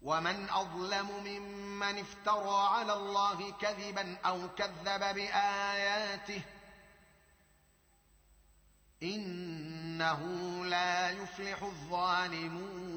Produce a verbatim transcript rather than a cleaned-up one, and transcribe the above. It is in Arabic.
ومن اظلم ممن افترى على الله كذبا او كذب باياته انه لا يفلح الظالمون